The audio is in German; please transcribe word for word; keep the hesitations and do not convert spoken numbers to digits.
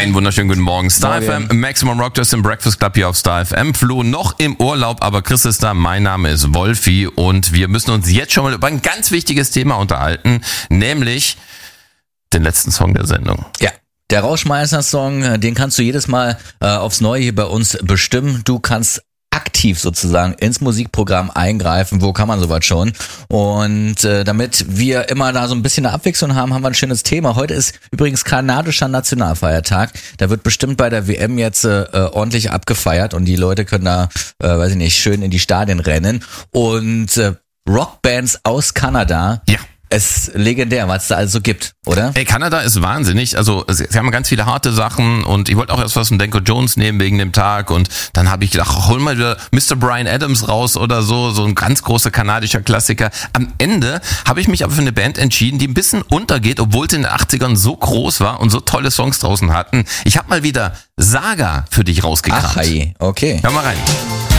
Einen wunderschönen guten Morgen. Star F M, Maximum Rock, das ist im Breakfast Club hier auf Star F M. Flo noch im Urlaub, aber Chris ist da. Mein Name ist Wolfi und wir müssen uns jetzt schon mal über ein ganz wichtiges Thema unterhalten, nämlich den letzten Song der Sendung. Ja. Der Rauschmeißer-Song, den kannst du jedes Mal äh, aufs Neue hier bei uns bestimmen. Du kannst aktiv sozusagen ins Musikprogramm eingreifen. Wo kann man sowas schon? Und äh, damit wir immer da so ein bisschen eine Abwechslung haben, haben wir ein schönes Thema. Heute ist übrigens kanadischer Nationalfeiertag. Da wird bestimmt bei der W M jetzt äh, ordentlich abgefeiert und die Leute können da, äh, weiß ich nicht, schön in die Stadien rennen. Und äh, Rockbands aus Kanada. Ja. Es ist legendär, was es da also gibt, oder? Ey, Kanada ist wahnsinnig. Also sie, sie haben ganz viele harte Sachen und ich wollte auch erst was von Danko Jones nehmen wegen dem Tag und dann habe ich gedacht, hol mal wieder Mister Bryan Adams raus oder so, so ein ganz großer kanadischer Klassiker. Am Ende habe ich mich aber für eine Band entschieden, die ein bisschen untergeht, obwohl sie in den achtzigern so groß war und so tolle Songs draußen hatten. Ich habe mal wieder Saga für dich rausgekramt. Ach, hey, okay. Hör mal rein.